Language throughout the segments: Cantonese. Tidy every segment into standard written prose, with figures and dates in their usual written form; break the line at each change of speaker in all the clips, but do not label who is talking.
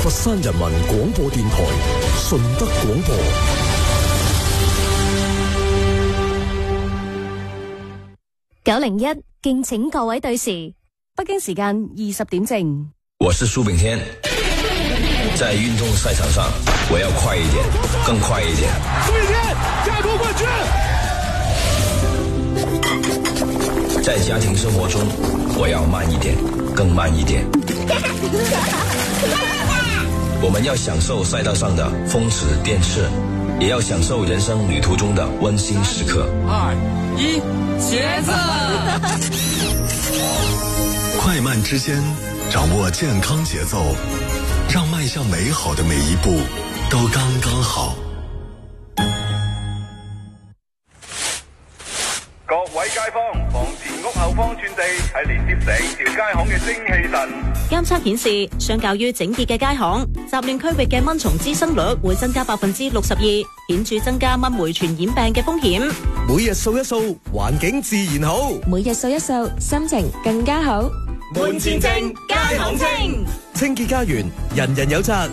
佛山人民廣播電台順德廣播。
901，敬請各位對時，北京時間20點正。
我是蘇炳添，在運動賽場上，我要快一點，更快一點。
蘇炳添，加國冠軍。
在家庭生活中，我要慢一點，更慢一點。我們要享受賽道上的風馳電掣，也要享受人生旅途中的溫馨時刻。
2、1，茄子。
快慢之間，掌握健康節奏，讓邁向美好的每一步都剛剛好。
各位街坊，房前屋後方寸地係連接成條街巷嘅精氣神。
監測顯示，相較於整潔嘅街巷，雜亂區域嘅蚊蟲滋生率會增加62%，顯著增加蚊媒傳染病嘅風險。
每日掃一掃，環境自然好；
每日掃一掃，心情更加好。
門前正，街巷清，
清潔家園，人人有責。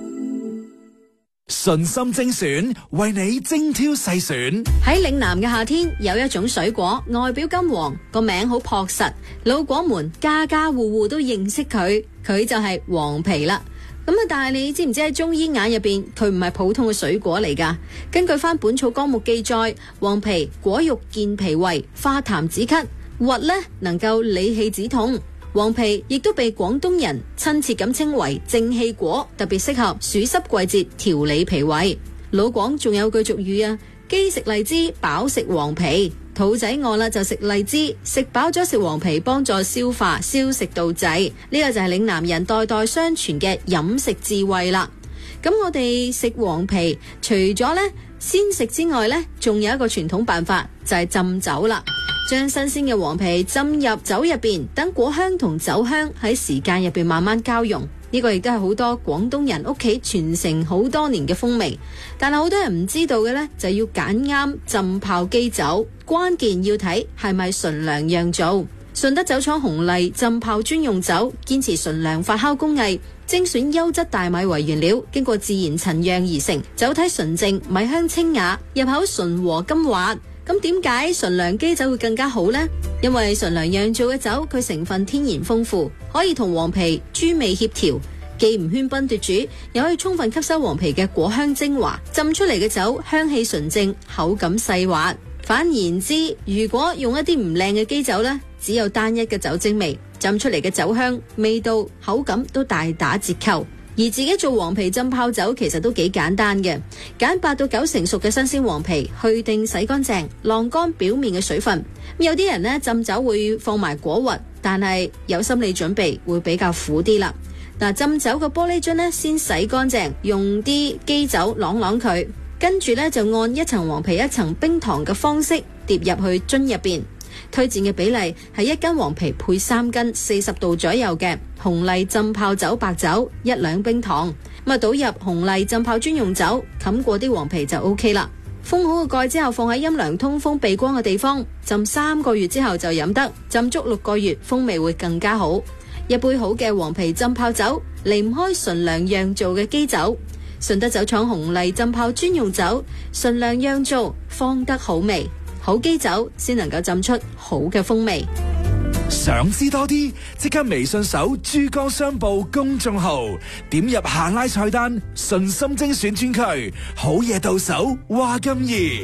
順心精選，為你精挑細選。
喺嶺南嘅夏天，有一種水果，外表金黃，個名好樸實，老果們家家戶戶都認識佢，佢就係黃皮啦。咁但係你知唔知喺中醫眼入邊，佢唔係普通嘅水果嚟㗎？根據翻《本草綱目》記載，黃皮果肉健脾胃，化痰止咳，核呢能夠理氣止痛。黃皮亦都被廣東人親切咁稱為正氣果，特別適合暑濕季節調理脾胃。老廣仲有句俗語啊，飢食荔枝，飽食黃皮。肚仔餓啦就食荔枝，食飽咗食黃皮，幫助消化，消食到滯。呢個就係嶺南人代代相傳嘅飲食智慧啦。咁我哋食黃皮，除咗呢鮮食之外呢，仲有一個傳統辦法，就係浸酒啦。將新鮮嘅黃皮浸入酒入邊，等果香同酒香喺時間入邊慢慢交融。呢個亦都係好多廣東人屋企傳承好多年嘅風味。但係好多人唔知道嘅呢，就要揀啱浸泡基酒，關鍵要睇係咪純糧釀造。順德酒廠紅麗浸泡專用酒，堅持純糧發酵工藝，精選優質大米為原料，經過自然陳釀而成，酒體純正，米香清雅，入口順和甘滑。咁點解純糧基酒會更加好呢？因為純糧釀造嘅酒，佢成分天然豐富，可以同黃皮諸味協調，既唔喧賓奪主，又可以充分吸收黃皮嘅果香精華，浸出嚟嘅酒香氣純正，口感細滑。反言之，如果用一啲唔靚嘅基酒呢，只有單一嘅酒精味，浸出嚟嘅酒香、味道、口感都大打折扣。而自己做黃皮浸泡酒其實都幾簡單嘅，揀8到9成熟嘅新鮮黃皮，去定洗乾淨，晾乾表面嘅水分。有啲人呢，浸酒會放埋果核，但係有心理準備會比較苦啲啦。浸酒嘅玻璃樽呢，先洗乾淨，用啲基酒啷佢，跟住呢，就按一層黃皮一層冰糖嘅方式疊入去樽入邊。推薦嘅比例係1斤黃皮配3斤40度左右嘅紅麗浸泡酒白酒，1兩冰糖，倒入紅麗浸泡專用酒，冚過啲黃皮就 OK 啦。封好個蓋之後，放喺陰涼通風避光嘅地方，浸3個月之後就飲得，浸足6個月，風味會更加好。一杯好嘅黃皮浸泡酒，離唔開純糧釀造嘅基酒。順德酒廠紅麗浸泡專用酒，純糧釀造，方得好味。好基酒先能夠浸出好嘅風味。
想知多啲，即刻微信搜珠江商報公眾號，點入下拉菜單，順心精選專區，好嘢到手，話咁易。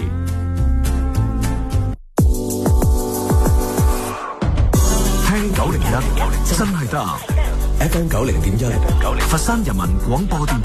聽901真係得
FM 90.1，
佛山人民廣播電台。